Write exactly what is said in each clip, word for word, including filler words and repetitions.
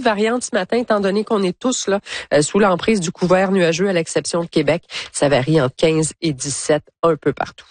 variante ce matin, étant donné qu'on est tous là euh, sous l'emprise du couvert nuageux, à l'exception de Québec. Ça varie entre quinze et dix-sept un peu partout.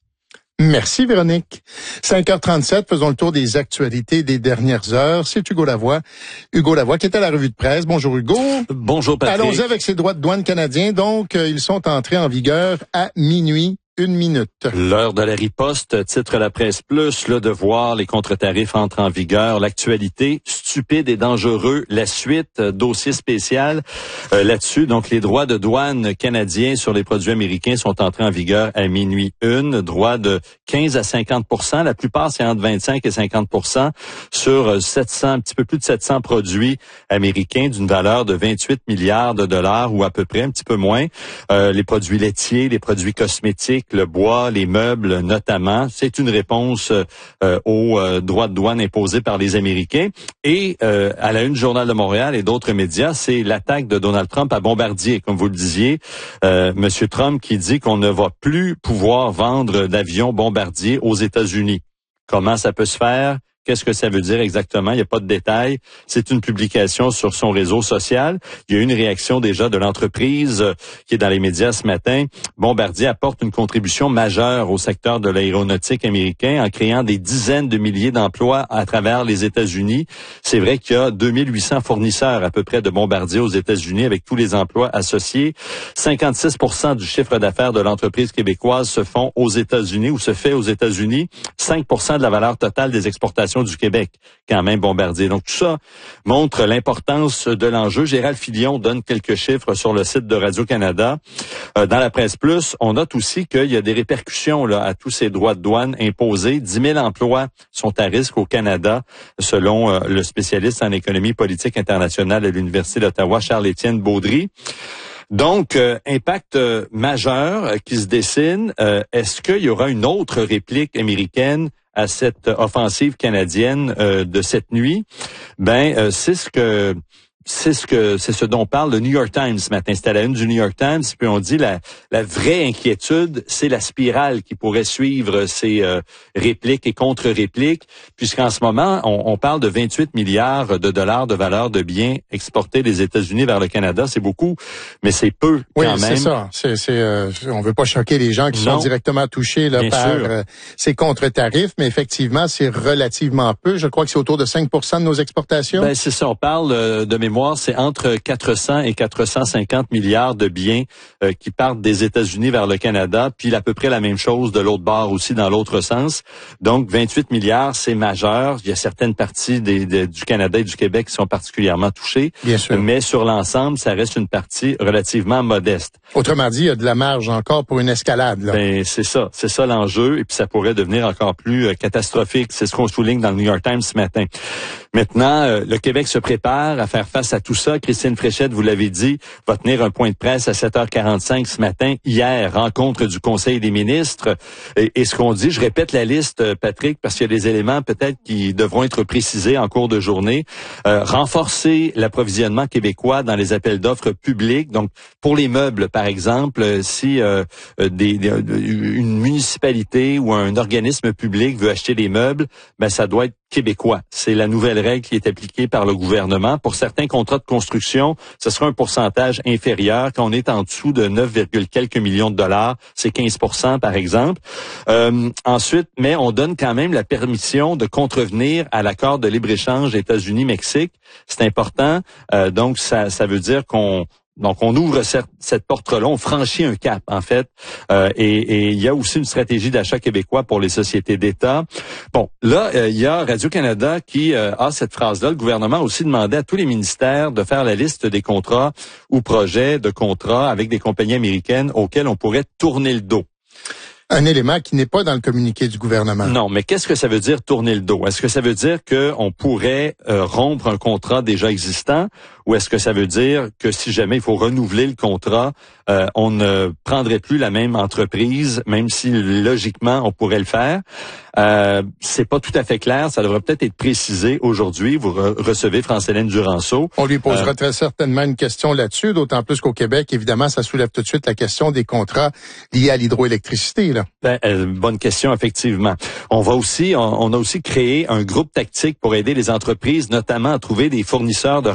Merci Véronique. cinq heures trente-sept, faisons le tour des actualités des dernières heures. C'est Hugo Lavoie. Hugo Lavoie qui est à la revue de presse. Bonjour Hugo. Bonjour Patrick. Allons-y avec ces droits de douane canadiens. Donc, euh, ils sont entrés en vigueur à minuit. Une minute. L'heure de la riposte, titre La Presse Plus, le devoir, les contre-tarifs entrent en vigueur, l'actualité, stupide et dangereux, la suite, dossier spécial euh, là-dessus. Donc, les droits de douane canadiens sur les produits américains sont entrés en vigueur à minuit une, droit de quinze à cinquante pour cent, la plupart c'est entre vingt-cinq et cinquante pour cent sur sept cents, un petit peu plus de sept cents produits américains d'une valeur de vingt-huit milliards de dollars ou à peu près, un petit peu moins. Euh, les produits laitiers, les produits cosmétiques, le bois, les meubles notamment. C'est une réponse euh, aux euh, droits de douane imposés par les Américains. Et euh, à la une du Journal de Montréal et d'autres médias, c'est l'attaque de Donald Trump à Bombardier, comme vous le disiez. Euh, Monsieur Trump qui dit qu'on ne va plus pouvoir vendre d'avions Bombardier aux États-Unis. Comment ça peut se faire? Qu'est-ce que ça veut dire exactement? Il n'y a pas de détails. C'est une publication sur son réseau social. Il y a eu une réaction déjà de l'entreprise euh, qui est dans les médias ce matin. Bombardier apporte une contribution majeure au secteur de l'aéronautique américain en créant des dizaines de milliers d'emplois à travers les États-Unis. C'est vrai qu'il y a deux mille huit cents fournisseurs à peu près de Bombardier aux États-Unis avec tous les emplois associés. cinquante-six pour cent du chiffre d'affaires de l'entreprise québécoise se font aux États-Unis ou se fait aux États-Unis. cinq pour cent de la valeur totale des exportations du Québec, quand même Bombardier. Donc tout ça montre l'importance de l'enjeu. Gérald Filion donne quelques chiffres sur le site de Radio-Canada. Euh, dans la Presse Plus, on note aussi qu'il y a des répercussions là, à tous ces droits de douane imposés. dix mille emplois sont à risque au Canada, selon euh, le spécialiste en économie politique internationale à l'Université d'Ottawa, Charles-Étienne Baudry. Donc, euh, impact euh, majeur euh, qui se dessine. Euh, est-ce qu'il y aura une autre réplique américaine à cette offensive canadienne euh, de cette nuit? Ben, euh, c'est ce que c'est ce que c'est ce dont parle le New York Times ce matin. C'était à la une du New York Times, puis on dit la la vraie inquiétude, c'est la spirale qui pourrait suivre ces euh, répliques et contre-répliques, puisqu'en ce moment, on, on parle de vingt-huit milliards de dollars de valeur de biens exportés des États-Unis vers le Canada. C'est beaucoup, mais c'est peu oui, quand même. Oui, c'est ça. C'est, c'est, euh, on veut pas choquer les gens qui non. sont directement touchés là, par euh, ces contre-tarifs, mais effectivement, c'est relativement peu. Je crois que c'est autour de cinq pour cent de nos exportations. Ben c'est ça. On parle euh, de mémoire. C'est entre quatre cents et quatre cent cinquante milliards de biens euh, qui partent des États-Unis vers le Canada, puis à peu près la même chose de l'autre bord aussi dans l'autre sens. Donc vingt-huit milliards, c'est majeur. Il y a certaines parties des, des, du Canada et du Québec qui sont particulièrement touchées. Bien sûr. Mais sur l'ensemble, ça reste une partie relativement modeste. Autrement dit, il y a de la marge encore pour une escalade. Là. Ben c'est ça, c'est ça l'enjeu, et puis ça pourrait devenir encore plus euh, catastrophique. C'est ce qu'on souligne dans le New York Times ce matin. Maintenant, euh, le Québec se prépare à faire face à tout ça. Christine Fréchette, vous l'avez dit, va tenir un point de presse à sept heures quarante-cinq ce matin. Hier, rencontre du Conseil des ministres. Et, et ce qu'on dit, je répète la liste, Patrick, parce qu'il y a des éléments peut-être qui devront être précisés en cours de journée. Euh, renforcer l'approvisionnement québécois dans les appels d'offres publics. Donc, pour les meubles, par exemple, si euh, des, des, une municipalité ou un organisme public veut acheter des meubles, ben ça doit être québécois. C'est la nouvelle règle qui est appliquée par le gouvernement. Pour certains contrats de construction, ce sera un pourcentage inférieur. Quand on est en dessous de neuf virgule quelques millions de dollars, c'est quinze pour cent par exemple. Euh, ensuite, mais on donne quand même la permission de contrevenir à l'accord de libre-échange États-Unis-Mexique. C'est important. Euh, donc, ça, ça veut dire qu'on Donc, on ouvre cette, cette porte-là, on franchit un cap, en fait. Euh, et, et il y a aussi une stratégie d'achat québécois pour les sociétés d'État. Bon, là, euh, il y a Radio-Canada qui euh, a cette phrase-là. Le gouvernement a aussi demandé à tous les ministères de faire la liste des contrats ou projets de contrats avec des compagnies américaines auxquels on pourrait tourner le dos. Un élément qui n'est pas dans le communiqué du gouvernement. Non, mais qu'est-ce que ça veut dire tourner le dos? Est-ce que ça veut dire qu'on pourrait euh, rompre un contrat déjà existant, ou est-ce que ça veut dire que si jamais il faut renouveler le contrat, euh, on ne prendrait plus la même entreprise, même si logiquement on pourrait le faire? Euh, c'est pas tout à fait clair. Ça devrait peut-être être précisé aujourd'hui. Vous re- recevez France-Hélène Duranceau. On lui posera euh, très certainement une question là-dessus, d'autant plus qu'au Québec, évidemment, ça soulève tout de suite la question des contrats liés à l'hydroélectricité. Là. Ben, euh, bonne question, effectivement. On va aussi, on, on a aussi créé un groupe tactique pour aider les entreprises, notamment à trouver des fournisseurs de